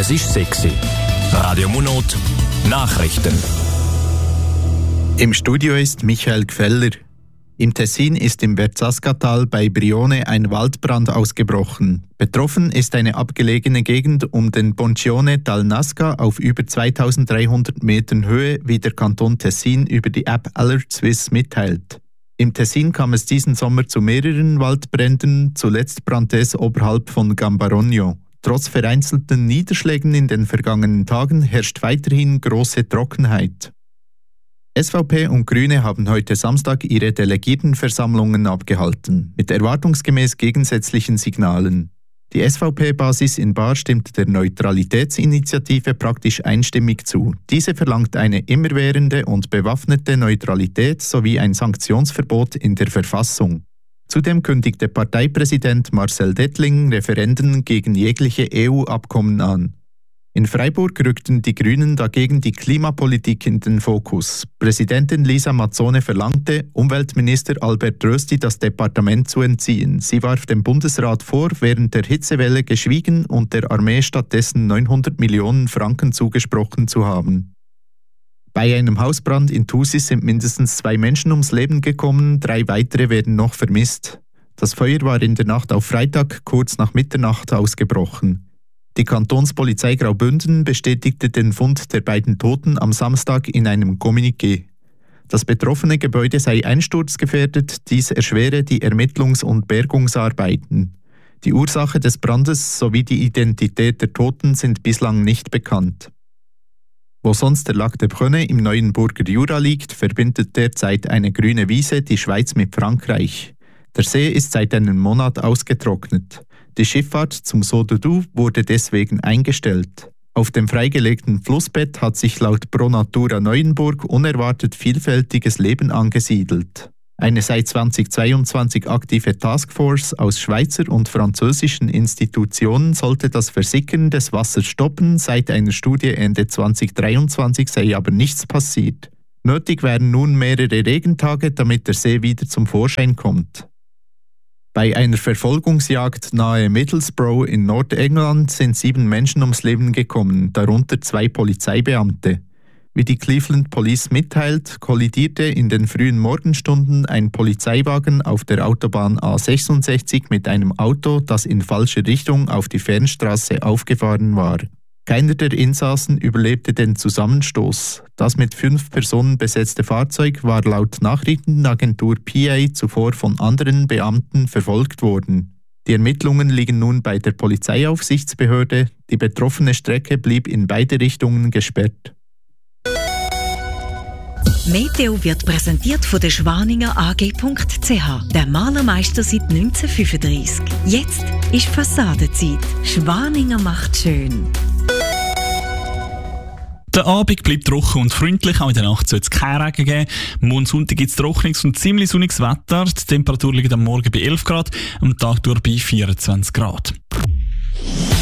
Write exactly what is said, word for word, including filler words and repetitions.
Es ist sechs Uhr. Radio Munot, Nachrichten. Im Studio ist Michael Gfeller. Im Tessin ist im Verzascatal bei Brione ein Waldbrand ausgebrochen. Betroffen ist eine abgelegene Gegend um den Poncione dal Nasca auf über zweitausenddreihundert Metern Höhe, wie der Kanton Tessin über die App Alert Swiss mitteilt. Im Tessin kam es diesen Sommer zu mehreren Waldbränden, zuletzt brannte es oberhalb von Gambarogno. Trotz vereinzelten Niederschlägen in den vergangenen Tagen herrscht weiterhin große Trockenheit. S V P und Grüne haben heute Samstag ihre Delegiertenversammlungen abgehalten, mit erwartungsgemäß gegensätzlichen Signalen. Die S V P-Basis in Baar stimmt der Neutralitätsinitiative praktisch einstimmig zu. Diese verlangt eine immerwährende und bewaffnete Neutralität sowie ein Sanktionsverbot in der Verfassung. Zudem kündigte Parteipräsident Marcel Dettling Referenden gegen jegliche E U-Abkommen an. In Freiburg rückten die Grünen dagegen die Klimapolitik in den Fokus. Präsidentin Lisa Mazzone verlangte, Umweltminister Albert Rösti das Departement zu entziehen. Sie warf dem Bundesrat vor, während der Hitzewelle geschwiegen und der Armee stattdessen neunhundert Millionen Franken zugesprochen zu haben. Bei einem Hausbrand in Thusis sind mindestens zwei Menschen ums Leben gekommen, drei weitere werden noch vermisst. Das Feuer war in der Nacht auf Freitag kurz nach Mitternacht ausgebrochen. Die Kantonspolizei Graubünden bestätigte den Fund der beiden Toten am Samstag in einem Kommuniqué. Das betroffene Gebäude sei einsturzgefährdet, dies erschwere die Ermittlungs- und Bergungsarbeiten. Die Ursache des Brandes sowie die Identität der Toten sind bislang nicht bekannt. Wo sonst der Lac de Brünne im Neuenburger Jura liegt, verbindet derzeit eine grüne Wiese die Schweiz mit Frankreich. Der See ist seit einem Monat ausgetrocknet. Die Schifffahrt zum Saut de Doubs wurde deswegen eingestellt. Auf dem freigelegten Flussbett hat sich laut Pro Natura Neuenburg unerwartet vielfältiges Leben angesiedelt. Eine seit zweitausendzweiundzwanzig aktive Taskforce aus Schweizer und französischen Institutionen sollte das Versickern des Wassers stoppen, seit einer Studie Ende zweitausenddreiundzwanzig sei aber nichts passiert. Nötig wären nun mehrere Regentage, damit der See wieder zum Vorschein kommt. Bei einer Verfolgungsjagd nahe Middlesbrough in Nordengland sind sieben Menschen ums Leben gekommen, darunter zwei Polizeibeamte. Wie die Cleveland Police mitteilt, kollidierte in den frühen Morgenstunden ein Polizeiwagen auf der Autobahn A sechsundsechzig mit einem Auto, das in falsche Richtung auf die Fernstraße aufgefahren war. Keiner der Insassen überlebte den Zusammenstoß. Das mit fünf Personen besetzte Fahrzeug war laut Nachrichtenagentur P A zuvor von anderen Beamten verfolgt worden. Die Ermittlungen liegen nun bei der Polizeiaufsichtsbehörde. Die betroffene Strecke blieb in beide Richtungen gesperrt. Meteo wird präsentiert von der Schwaninger A G Punkt C H, der Malermeister seit neunzehnhundertfünfunddreissig. Jetzt ist Fassadenzeit. Schwaninger macht schön. Der Abend bleibt trocken und freundlich, auch in der Nacht soll es keinen Regen geben. Morgen und Sonntag gibt es trockenes und ziemlich sonniges Wetter. Die Temperatur liegt am Morgen bei elf Grad, am Tag durch bei vierundzwanzig Grad.